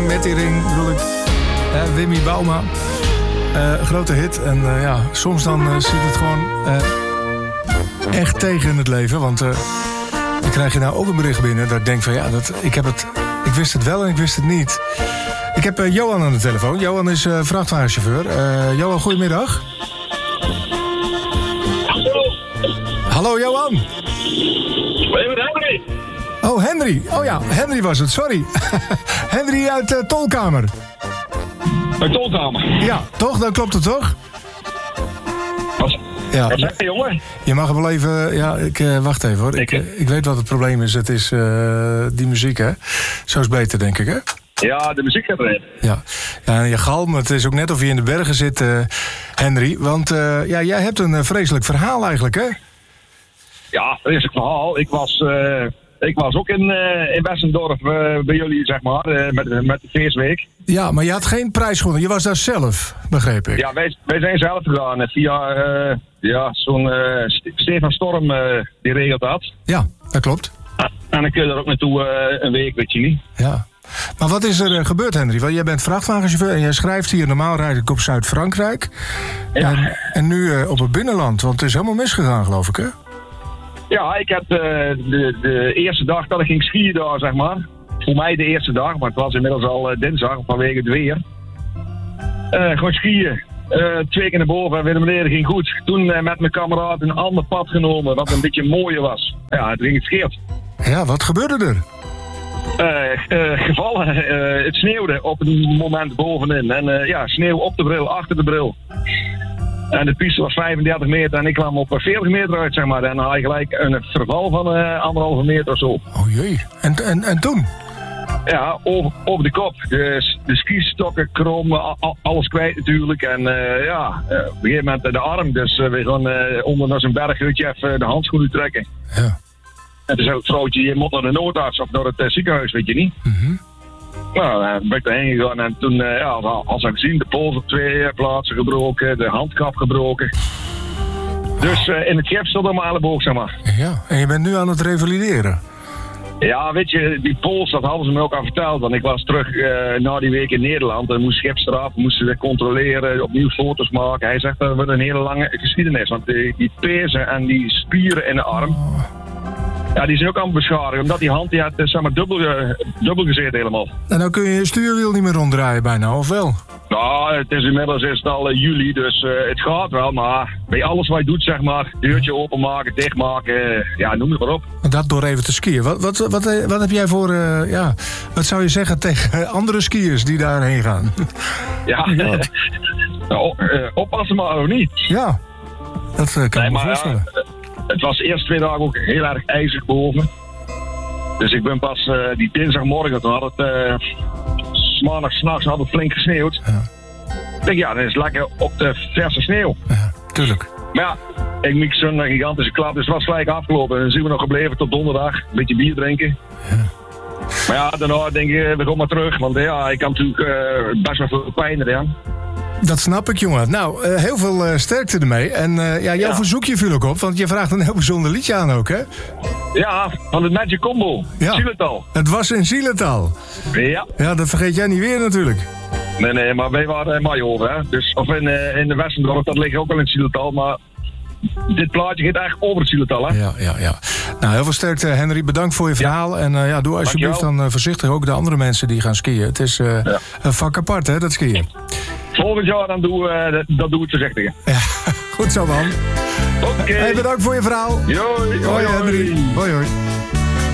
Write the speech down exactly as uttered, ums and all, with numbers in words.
met die ring, bedoel ik. Uh, Wimmy Bauma. Uh, grote hit. En uh, ja, soms dan uh, zit het gewoon uh, echt tegen in het leven. Want uh, dan krijg je nou ook een bericht binnen dat ik denk van ja, dat, ik, heb het, ik wist het wel en ik wist het niet. Ik heb uh, Johan aan de telefoon. Johan is uh, vrachtwagenchauffeur. Uh, Johan, goedemiddag. Hallo Johan. Henry. Oh, Henry. Oh ja, Henry was het, sorry. Henry uit uh, Tolkamer. Uit Tolkamer? Ja, toch? Dan klopt het toch? Wat, ja. wat zeg je, jongen? Je mag hem wel even... Ja, ik, uh, wacht even hoor. Ik, uh, ik weet wat het probleem is. Het is uh, die muziek, hè? Zo is beter, denk ik, hè? Ja, de muziek gaat erin. Ja. Ja, en je galm. Het is ook net of je in de bergen zit, uh, Henry. Want uh, ja, jij hebt een uh, vreselijk verhaal eigenlijk, hè? Ja, vreselijk verhaal. Ik was... Uh... Ik was ook in, uh, in Westendorp uh, bij jullie, zeg maar, uh, met, met de feestweek. Ja, maar je had geen prijs gewonnen. Je was daar zelf, begreep ik. Ja, wij, wij zijn zelf gegaan via uh, ja, zo'n uh, Stefan Storm, uh, die regelt dat. Ja, dat klopt. En dan kun je er ook naartoe uh, een week, weet je niet. Ja. Maar wat is er uh, gebeurd, Henry? Want jij bent vrachtwagenchauffeur en jij schrijft hier normaal rijd ik op Zuid-Frankrijk. Ja. En, en nu uh, op het binnenland, want het is helemaal misgegaan, geloof ik, hè? Ja, ik heb uh, de, de eerste dag dat ik ging skiën daar, zeg maar. Voor mij de eerste dag, maar het was inmiddels al uh, dinsdag vanwege het weer. Uh, gewoon skiën. Uh, twee keer naar boven en weer naar beneden ging goed. Toen uh, met mijn kameraad een ander pad genomen, wat een beetje mooier was. Ja, het ging het scheert. Ja, wat gebeurde er? Uh, uh, gevallen. Uh, het sneeuwde op een moment bovenin. En uh, ja, sneeuw op de bril, achter de bril. En de piste was vijfendertig meter en ik kwam op veertig meter uit, zeg maar. En dan had je gelijk een verval van uh, anderhalve meter of zo. Oh jee. En, en, en toen? Ja, over, over de kop. De, de skistokken, krom, a, alles kwijt natuurlijk. En uh, ja, uh, op een gegeven moment de arm. Dus uh, we gaan uh, onder naar zijn berghutje even de handschoenen trekken. Ja. En toen zei het vrouwtje, je moet naar de noodarts of naar het uh, ziekenhuis, weet je niet. Mm-hmm. Nou, dan ben ik erheen gegaan en toen, uh, ja, als ik gezien, de pols op twee plaatsen gebroken, de handkap gebroken. Dus uh, in het gips zat allemaal elleboog, zeg maar. Ja, en je bent nu aan het revalideren. Ja, weet je, die pols, dat hadden ze me ook al verteld. Want ik was terug uh, na die week in Nederland en moest gips eraf, moesten ze controleren, opnieuw foto's maken. Hij zegt dat wordt een hele lange geschiedenis, want die, die pezen en die spieren in de arm... Ja, die zijn ook aan beschadigd, omdat die hand die had zeg maar, dubbel, uh, dubbel gezeten helemaal. En dan kun je je stuurwiel niet meer ronddraaien bijna, of wel? Nou, het is inmiddels is het al uh, juli, dus uh, het gaat wel. Maar bij alles wat je doet, zeg maar, deurtje openmaken, dichtmaken, uh, ja, noem het maar op. Dat door even te skiën. Wat, wat, wat, wat heb jij voor, uh, ja, wat zou je zeggen tegen andere skiers die daarheen gaan? Ja, nou, uh, oppassen maar ook niet. Ja, dat uh, kan nee, ik me maar, voorstellen. Uh, Het was de eerste twee dagen ook heel erg ijzig boven. Dus ik ben pas uh, die dinsdagmorgen, toen had het uh, maandag s'nachts had het flink gesneeuwd. Ja. Ik denk, ja, dan is het lekker op de verse sneeuw. Ja, tuurlijk. Maar ja, ik mik zo'n gigantische klap, dus het was gelijk afgelopen. En dan zijn we nog gebleven tot donderdag, een beetje bier drinken. Ja. Maar ja, daarna denk ik, we gaan maar terug, want ja, ik kan natuurlijk uh, best wel veel pijn eraan. Dat snap ik, jongen. Nou, uh, heel veel uh, sterkte ermee. En uh, ja, jouw ja. verzoekje viel ook op, want je vraagt een heel bijzonder liedje aan ook, hè? Ja, van het Magic Combo. Ja. Zieletal. Het was in Zielentaal. Ja. Ja, dat vergeet jij niet weer natuurlijk. Nee, nee, maar wij waren in Majover, hè. Dus, of in, uh, in de Westendorp, dat ligt ook wel in het Zieletal, maar dit plaatje gaat eigenlijk over het Zieletal, hè. Ja, ja, ja. Nou, heel veel sterkte, Henry. Bedankt voor je verhaal. Ja. En uh, ja, doe alsjeblieft dan uh, voorzichtig ook de andere mensen die gaan skiën. Het is uh, ja. een vak apart, hè, dat skiën. Volgend jaar dan doen we, uh, dat doen we het voorzichtig. Ja, goed zo, man. Oké. Okay. Hey, bedankt voor je verhaal. Hoi, hoi, hoi, Henry. hoi. Hoi, hoi.